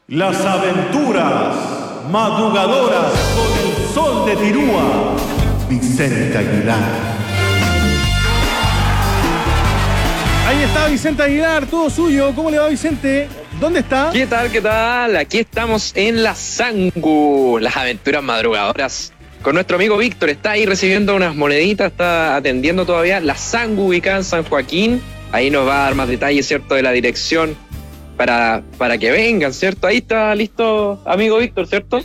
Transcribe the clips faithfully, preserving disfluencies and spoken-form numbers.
Las aventuras madrugadoras con el sol de Tirúa, Vicente Aguilar. Ahí está Vicente Aguilar, todo suyo. ¿Cómo le va, Vicente? ¿Dónde está? ¿Qué tal, qué tal? Aquí estamos en la Sangu, las aventuras madrugadoras. Con nuestro amigo Víctor, está ahí recibiendo unas moneditas, está atendiendo todavía. La Sangu ubicada en San Joaquín. Ahí nos va a dar más detalles, ¿cierto?, de la dirección para, para que vengan, ¿cierto? Ahí está listo, amigo Víctor, ¿cierto?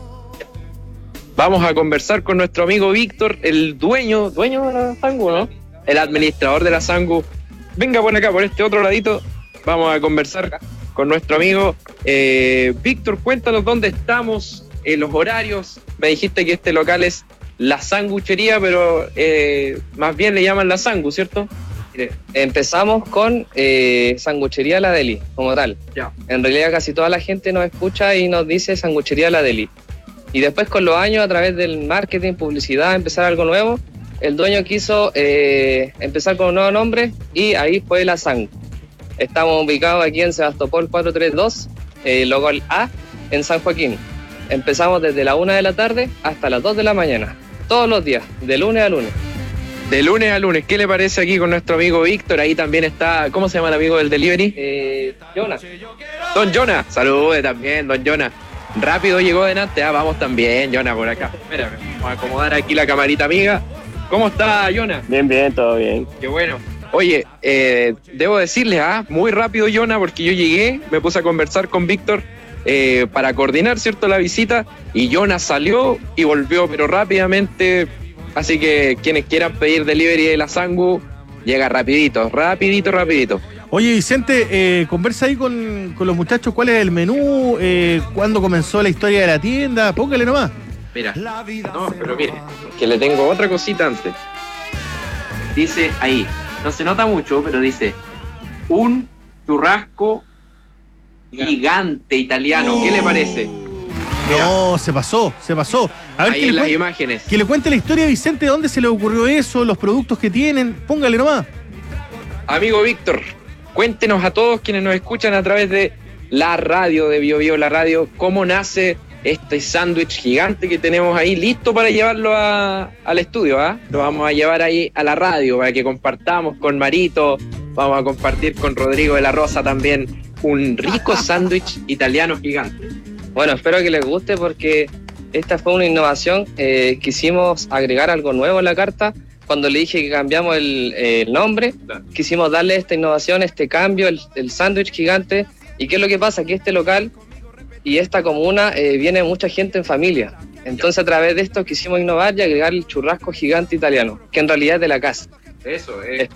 Vamos a conversar con nuestro amigo Víctor, el dueño, dueño de la Sangu, ¿no? El administrador de la Sangu. Venga por acá, por este otro ladito. Vamos a conversar con nuestro amigo eh, Víctor. Cuéntanos dónde estamos, eh, los horarios. Me dijiste que este local es la Sanguchería, pero eh, más bien le llaman la Sangu, ¿cierto? Mire, empezamos con eh, Sanguchería La Deli, como tal. Ya. En realidad casi toda la gente nos escucha y nos dice Sanguchería La Deli. Y después con los años, a través del marketing, publicidad, empezar algo nuevo, el dueño quiso eh, empezar con un nuevo nombre y ahí fue la Sangu. Estamos ubicados aquí en Sebastopol cuatrocientos treinta y dos, eh, local A, en San Joaquín. Empezamos desde la una de la tarde hasta las dos de la mañana, todos los días, de lunes a lunes. De lunes a lunes, ¿qué le parece aquí con nuestro amigo Víctor? Ahí también está, ¿cómo se llama el amigo del delivery? Eh, Jonas. Don Jonah, salude también, don Jonah. Rápido llegó delante, ah, vamos también, Jonah, por acá. Espérame, vamos a acomodar aquí la camarita amiga. ¿Cómo está, Jonah? Bien, bien, todo bien. Qué bueno. Oye, eh, debo decirles, ah, muy rápido, Jonah, porque yo llegué, me puse a conversar con Víctor eh, para coordinar, ¿cierto?, la visita, y Jonah salió y volvió, pero rápidamente. Así que quienes quieran pedir delivery de la Sangu, llega rapidito, rapidito, rapidito. Oye, Vicente, eh, conversa ahí con, con los muchachos cuál es el menú, eh, cuándo comenzó la historia de la tienda, póngale nomás. Mira, no, pero mire, que le tengo otra cosita antes. Dice ahí, no se nota mucho, pero dice, un churrasco gigante italiano. ¿Qué le parece? Mira. No, se pasó, se pasó. A ver, Ahí que en le, las cuen- imágenes. que le cuente la historia, Vicente, de dónde se le ocurrió eso, los productos que tienen, póngale nomás. Amigo Víctor, cuéntenos a todos quienes nos escuchan a través de la radio de Bio Bio, la radio, cómo nace este sándwich gigante que tenemos ahí listo para llevarlo a, al estudio, ¿ah? Lo vamos a llevar ahí a la radio para que compartamos con Marito, vamos a compartir con Rodrigo de la Rosa también un rico sándwich italiano gigante. Bueno, espero que les guste porque esta fue una innovación. Eh, quisimos agregar algo nuevo en la carta. Cuando le dije que cambiamos el, eh, el nombre, quisimos darle esta innovación, este cambio, el, el sándwich gigante. ¿Y qué es lo que pasa? Que este local y esta comuna eh, viene mucha gente en familia. Entonces a través de esto quisimos innovar y agregar el churrasco gigante italiano, que en realidad es de la casa. Eso es.